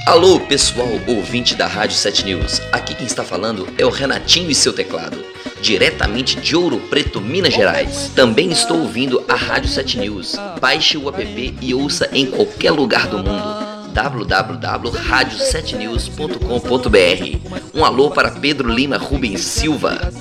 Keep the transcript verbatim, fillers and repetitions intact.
Alô, pessoal ouvinte da Rádio sete News. Aqui quem está falando é o Renatinho e seu teclado, diretamente de Ouro Preto, Minas Gerais. Também estou ouvindo a Rádio sete News. Baixe o app e ouça em qualquer lugar do mundo. w w w ponto rádio sete news ponto com ponto b r. Um alô para Pedro Lima Rubens Silva.